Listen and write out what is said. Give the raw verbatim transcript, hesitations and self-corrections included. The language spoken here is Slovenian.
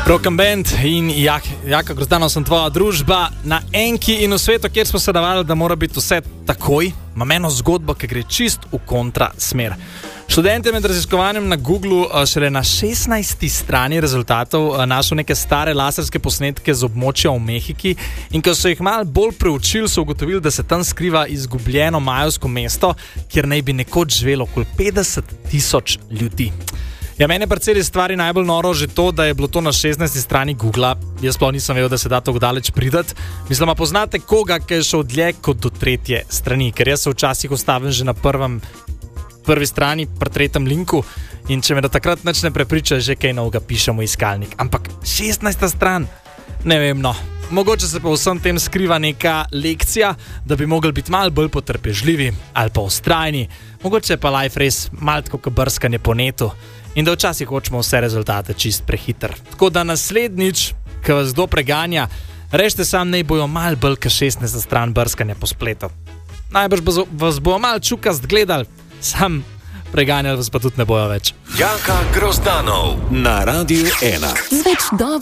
Broken Band in Jak, Jaka Grozdanov sem tvoja družba na enki in v svetu, kjer smo se navadili, da mora biti vse takoj, imam eno zgodbo, ki gre čist v kontra smer. Študent je med raziskovanjem na Googlu šele na šestnajsti strani rezultatov našel neke stare laserske posnetke z območja v Mehiki in ko so jih malo bolj preučili, so ugotovili, da se tam skriva izgubljeno majevsko mesto, kjer naj bi nekoč živelo okoli petdeset tisoč ljudi. Ja, mene pri celi stvari najbolj noro že to, da je bilo to na šestnajsti strani Googla. Jaz sploh nisem vedel, da se da tako daleč pridati. Mislim, a poznate koga, ki je šel dlje kot do tretje strani, ker jaz se včasih ostavim že na prvem, prvi strani, pri tretjem linku in če me da takrat nič ne prepriča, že kaj novega pišem v iskalnik. Ampak šestnajsta stran, ne vem, no. Mogoče se pa v vsem tem skriva neka lekcija, da bi mogli biti malo bolj potrpežljivi ali pa vztrajni. Mogoče pa life res malo tako kot brskanje po netu. In da včasih hočemo vse rezultate čist prehiter. Tako da naslednjič, ko vas kdo preganja, rečite sam, naj bojo malo bolj ka šestnajsta stran brskanja po spletu. Najbrž vas bojo malo čukast gledali, sam preganjali vas pa tudi ne bojo več. Jaka Grozdanov na Radiu ena. Z več dobrih